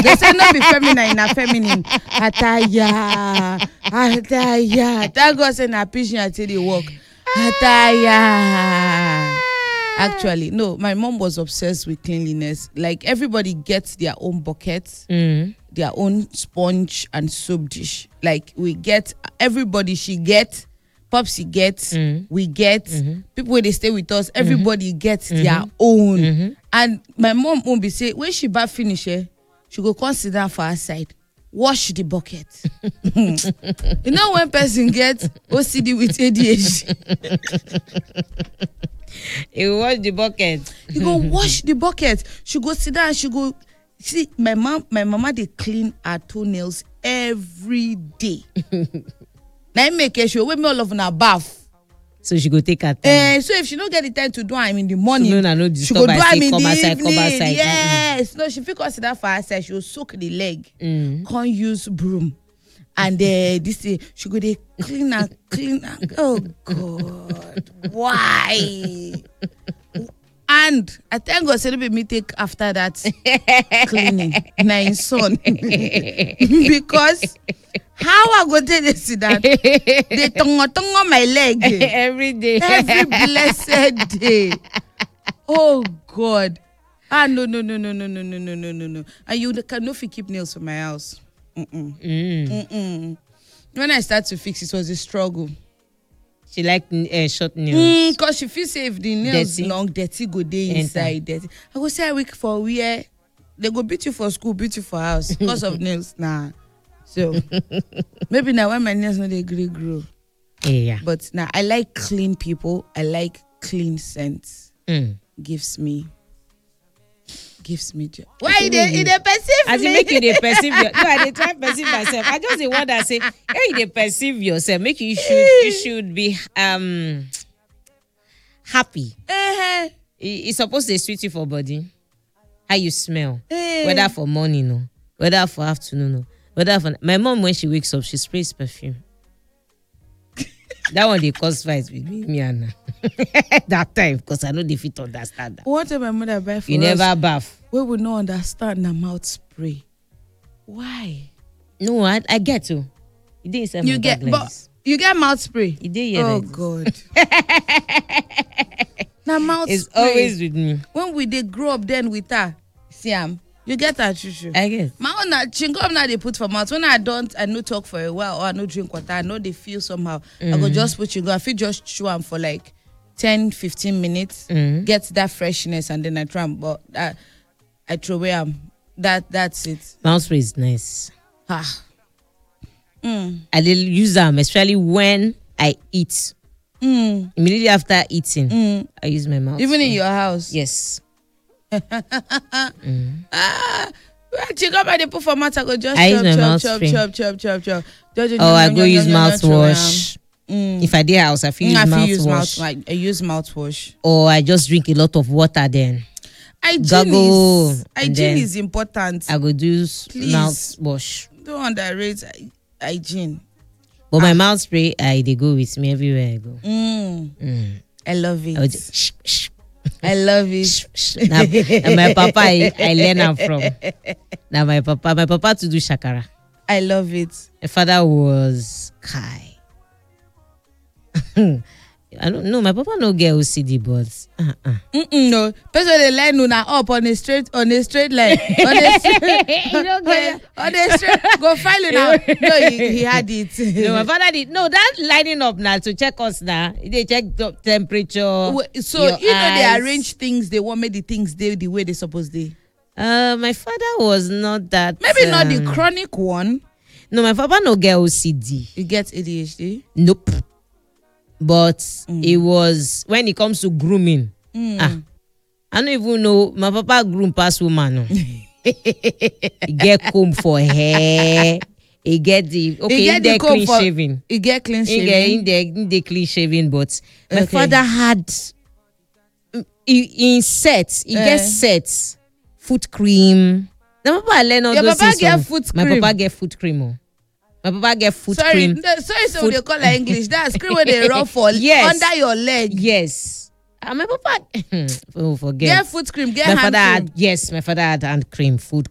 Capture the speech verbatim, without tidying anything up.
They say not be feminine, na feminine. Ataya, ataya. Thank God say na pigeon until they walk. Ataya. Actually, no, my mom was obsessed with cleanliness. Like everybody gets their own buckets, Mm. their own sponge and soap dish. Like we get everybody, she get, Popsy gets, Mm. we get, Mm-hmm. people where they stay with us, everybody Mm-hmm. gets their own. Mm-hmm. And my mom won't be say when she bath finish, eh, she go come sit down for her side, wash the bucket. You know when person gets O C D with A D H D, You wash the bucket. you go wash the bucket. She go sit down. She go see my mom. My mama they clean her toenails every day. Now make sure she wake me all of her bath. So she go take her time. Eh, so if she don't get the time to do am in the morning, So no, no, no she go disturb do her, am say, in come the outside, come evening. outside. Yes, no, she fit consider for herself. She will soak the leg. Mm. Can't use broom, and uh, this thing she go dey clean her, clean her. Oh God, why? And I thank God, say no be me take after that cleaning. Na him son, because how I go take this sit down? They tongue tongue my leg Every day. every blessed day. Oh God. Ah no no no no no no no no no no no. And you can no fit keep nails for my house. Mm-mm. Mm. Mm-mm. When I start to fix it was a struggle. She like uh, short nails. Mm, cause she feel say if the nails Dirty. long, dirty go dey Enter. inside. Dirty. I go say I week for where they go beat you for school, beat you for house because of nails. Nah. So maybe now when my nails no dey gree grow. Yeah. But now I like clean people. I like clean scents. Mm. Gives me, gives me joy. Why you dey you dey perceive As me? you make you dey perceive your, no, I dey try perceive myself. I just the one that say, hey, you dey perceive yourself. Make you should you should be um happy. Uh-huh. It, it's supposed to sweet you for body. How you smell, Eh. whether for morning or whether for afternoon or whether for my mom when she wakes up she sprays perfume. That one they cause fights with me, me and her. That time because I know they fit understand that. What my mother buy for You us? never bath. We would not understand the mouth spray. Why? No, I, I get to. You didn't say You get, but you get mouth spray. You did hear Oh that. God. Now mouth It's spray. always with me. When we they grow up then with her, see am. You get her chuchu. I guess. My own na chingom now they put for mouth. When I don't, I no talk for a while or I no drink water. I know they feel somehow. I go just put chingom. I feel just chew am for like ten, fifteen minutes. Mm. Get that freshness and then I try am. But I, I throw away am. That that's it. Mouth spray is nice. Ah. Mm. I dey use them especially when I eat. Mm. Immediately after eating, Mm. I use my mouth. Even spray. in your house. Yes. Ah. Chingom I they put for mouth. I go just I use chop, my chop, mouth chop, spray. chop, chop, chop, chop. Oh, I go use mouthwash. Mm. If I dey house, I feel use I feel use mouthwash. mouth. I, I use mouthwash. Or I just drink a lot of water. Then Hygiene Gargle, is and hygiene then is important. I go do s- Please. mouthwash. Don't underrate hy- hygiene. But my mouth spray, I they go with me everywhere I go. Mm. Mm. I love it. I, would just, shh, shh, I love it. shh, shh. Now, now my papa, I, I learn am from. Now my papa, my papa to do shakara. I love it. My father was Kai. I don't know. My papa no get O C D, but uh uh. Mm-mm, no, person they line una up on a straight on a straight line. On a straight, You don't get on a straight. Go file it now. No, he, he had it. No, my father did. No, that lining up now to check us now. They check the temperature. Wait, so your you know they eyes. arrange things. They want make the things they the way they supposed they. Uh, my father was not that. Maybe not the um, chronic one. No, my papa no get O C D. You get A D H D. Nope. But it was when it comes to grooming. Mm. Ah, I don't even know. My papa groom pass woman. No. He get comb for hair. He get the okay. He get get the comb clean for- shaving. You get clean He get shaving. in the in the clean shaving. But my Okay. father had mm, he, in sets. He Eh. get sets. Foot cream. My papa learn all Your those papa things get from- foot My cream? papa get foot cream. Oh. My papa get foot Sorry, cream. no, sorry, so Foot- they call her English. That's cream where they rub for Yes. under your leg. Yes. Uh, my papa. Oh, forget. Get foot cream. Get my hand father cream. had yes. My father had hand cream, foot